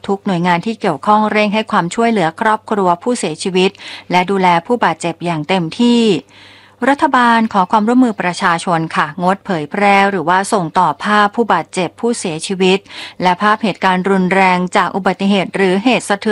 ทุกหน่วยงานที่เกี่ยวข้องเร่งให้ความช่วยเหลือครอบครัวผู้เสียชีวิตและดูแลผู้บาดเจ็บอย่างเต็มที่รัฐบาลขอความร่วมมือประชาชนค่ะงดเผยแพร่หรือว่าส่งต่อภาพผู้บาดเจ็บผู้เสียชีวิตและภาพเหตุการณ์รุนแรงจากอุบัติเหตุหรือเหตุสะเทือน